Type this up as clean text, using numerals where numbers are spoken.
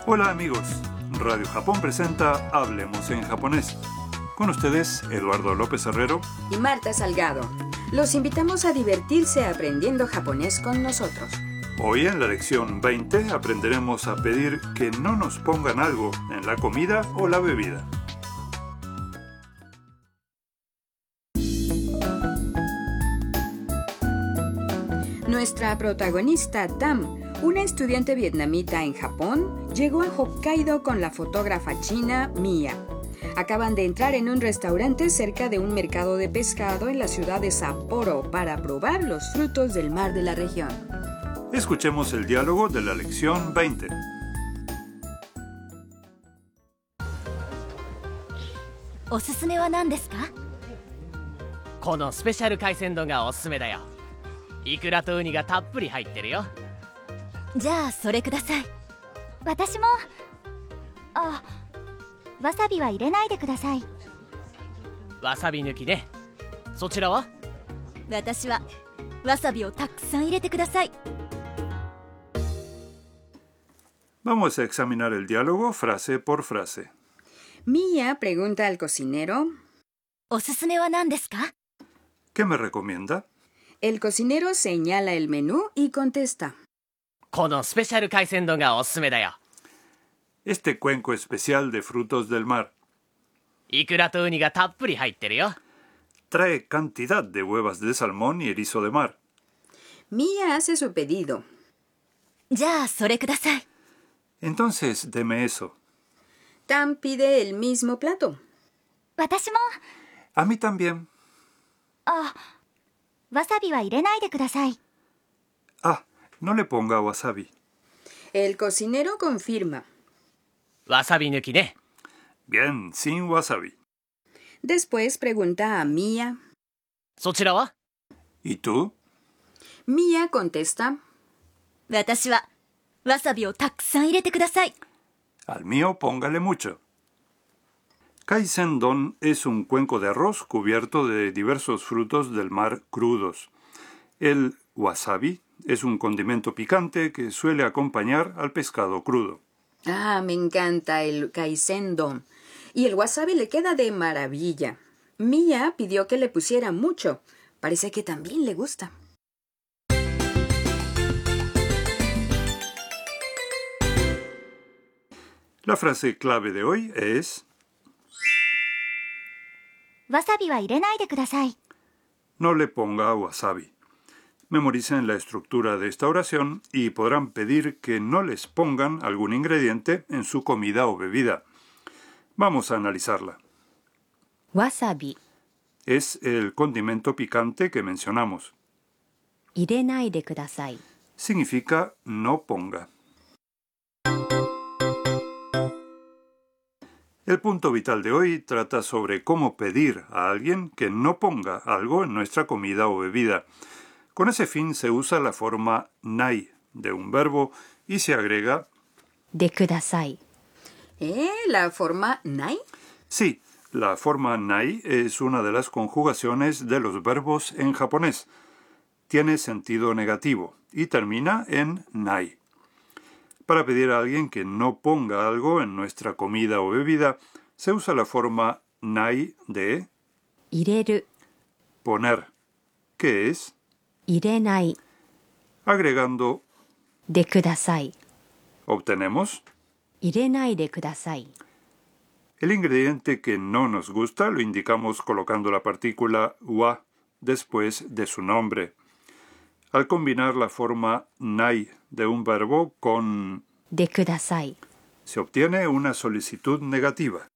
Hola amigos, Radio Japón presenta Hablemos en japonés. Con ustedes, Eduardo López Herrero y Marta Salgado. Los invitamos a divertirse aprendiendo japonés con nosotros. Hoy en la lección 20 aprenderemos a pedir que no nos pongan algo en la comida o la bebida. Nuestra protagonista Tam, una estudiante vietnamita en Japón, llegó a Hokkaido con la fotógrafa china Mia. Acaban de entrar en un restaurante cerca de un mercado de pescado en la ciudad de Sapporo para probar los frutos del mar de la región. Escuchemos el diálogo de la lección 20. おすすめは何ですか？ このスペシャル海鮮丼がおすすめだよ。イクラとウニがたっぷり入ってるよ。 じゃあそれください。 私も。わさびは入れないでください。 わさび抜きね。そちらは？ 私はわさびをたくさん入れてください。 Vamos a examinar el diálogo frase por frase. Mia pregunta al cocinero: おすすめは何ですか？ ¿Qué me recomienda? El cocinero señala el menú y contesta: このスペシャル海鮮丼がおすすめだよ。 Este cuenco especial de frutos del mar イクラとウニがたっぷり入ってるよ。 trae cantidad de huevas de salmón y erizo de mar. Mia hace su pedido. じゃあそれください。 Entonces, deme eso. Tam pide el mismo plato. 私も。 A mí también. わさびは入れないでください。 Ah, no le ponga wasabi. El cocinero confirma. わさび抜きね。 Bien, sin wasabi. Después pregunta a Mia. そちらは？ ¿Y tú? Mia contesta: 私はわさびをたくさん入れてください。 Al mío póngale mucho. Kaisendon es un cuenco de arroz cubierto de diversos frutos del mar crudos. El wasabi es un condimento picante que suele acompañar al pescado crudo. Ah, me encanta el kaisendon. Y el wasabi le queda de maravilla. Mia pidió que le pusiera mucho. Parece que también le gusta. La frase clave de hoy es: わさびは入れないでください。 no le ponga wasabi. Memoricen la estructura de esta oración y podrán pedir que no les pongan algún ingrediente en su comida o bebida. Vamos a analizarla. わさび Es el condimento picante que mencionamos. 入れないでください。 Significa no ponga. El punto vital de hoy trata sobre cómo pedir a alguien que no ponga algo en nuestra comida o bebida. Con ese fin se usa la forma nai de un verbo y se agrega でください。 ¿La forma nai? sí. La forma nai es una de las conjugaciones de los verbos en japonés. Tiene sentido negativo y termina en nai. Para pedir a alguien que no ponga algo en nuestra comida o bebida, se usa la forma nai de 入れる poner, que es 入れない agregando でください。 obtenemos 入れないでください。 el ingrediente que no nos gusta lo indicamos colocando la partícula wa después de su nombre. Al combinar la forma nai de un verbo con でください。 se obtiene una solicitud negativa.